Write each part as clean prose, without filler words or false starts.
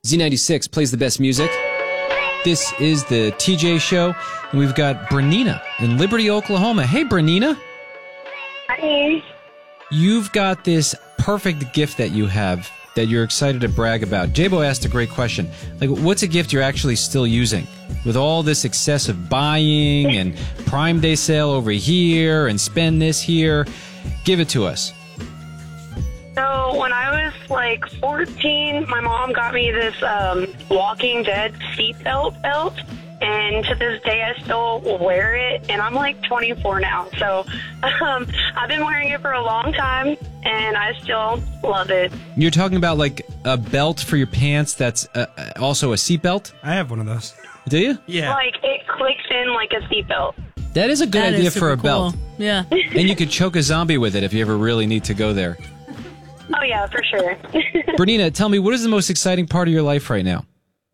Z96 plays the best music. This is the TJ Show, and we've got Bernina in Liberty, Oklahoma. Hey, Bernina. Hi. You've got this perfect gift that you have that you're excited to brag about. J-Bo asked a great question. Like, what's a gift you're actually still using? With all this excessive buying and Prime Day sale over here and spend this here, give it to us. So when I was like 14, my mom got me this Walking Dead seatbelt belt. And to this day, I still wear it. And I'm like 24 now. So I've been wearing it for a long time. And I still love it. You're talking about like a belt for your pants that's also a seatbelt? I have one of those. Do you? Yeah. Like it clicks in like a seatbelt. That is a good idea for a cool. belt. Yeah. And you could choke a zombie with it if you ever really need to go there. Oh, yeah, for sure. Bernina, tell me, what is the most exciting part of your life right now?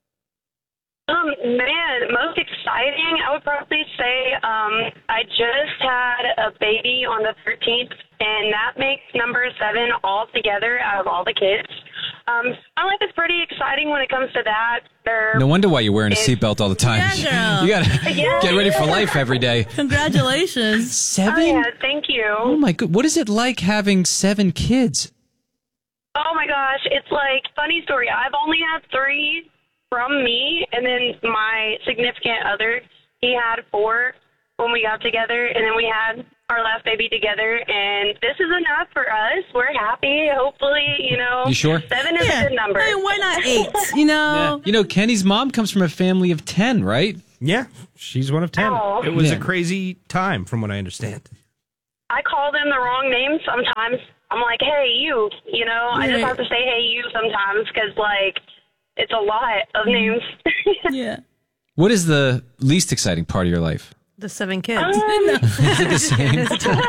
Man, most exciting, I would probably say I just had a baby on the 13th, and that makes number 7 altogether out of all the kids. My life is pretty exciting when it comes to that. No wonder why you're wearing a seatbelt all the time. Yeah, girl. You gotta get ready for life every day. Congratulations. 7? Oh, yeah, thank you. Oh my god, what is it like having 7 kids? Oh, my gosh, it's like, funny story, I've only had 3 from me, and then my significant other, he had 4 when we got together, and then we had our last baby together, and this is enough for us. We're happy, hopefully, you know. You sure? 7 is a good number. I mean, why not 8? You know? You know, Kenny's mom comes from a family of 10, right? Yeah, she's one of 10. Oh. It was Yeah. a crazy time, from what I understand. I call them the wrong name sometimes. I'm like, hey, you know, I just have to say hey, you sometimes because, like, it's a lot of names. Yeah. What is the least exciting part of your life? The 7 kids. Is it the same?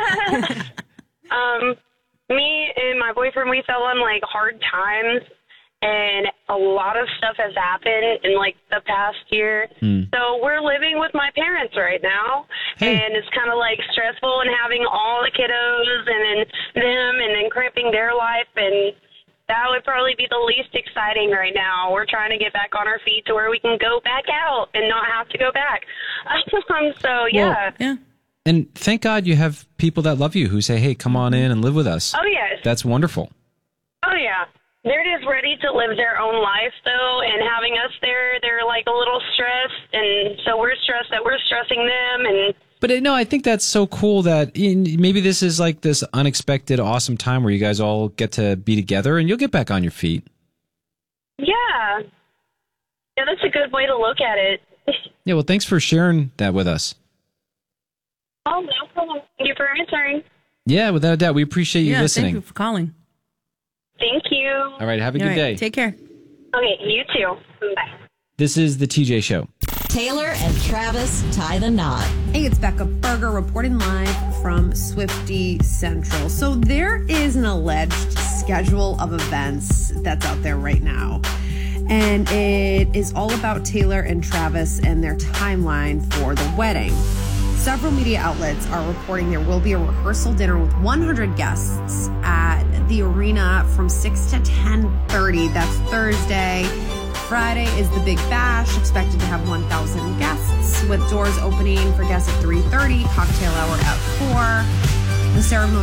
Me and my boyfriend, we fell on, like, hard times, and a lot of stuff has happened in, like, the past year. So we're living with my parents right now, and it's kind of, like, stressful and having all the kiddos and then cramping their life, and that would probably be the least exciting right now. We're trying to get back on our feet to where we can go back out and not have to go back. So, yeah. Yeah. And thank God you have people that love you who say, hey, come on in and live with us. Oh, yes. That's wonderful. Oh, yeah. They're just ready to live their own life, though, and having us there, they're, like, a little stressed, and so we're stressed that we're stressing them, and... But no, I think that's so cool that maybe this is like this unexpected, awesome time where you guys all get to be together and you'll get back on your feet. Yeah. Yeah, that's a good way to look at it. Yeah, well, thanks for sharing that with us. Oh, no problem. Thank you for answering. Yeah, without a doubt. We appreciate you listening. Thank you for calling. Thank you. All right, have a good day. Take care. Okay, you too. Bye. This is the TJ Show. Taylor and Travis tie the knot. Hey, it's Becca Berger reporting live from Swifty Central. So there is an alleged schedule of events that's out there right now. And it is all about Taylor and Travis and their timeline for the wedding. Several media outlets are reporting there will be a rehearsal dinner with 100 guests at the arena from 6 to 10:30. That's Thursday. Friday is the Big Bash, expected to have 1,000 guests, with doors opening for guests at 3:30, cocktail hour at 4. The ceremony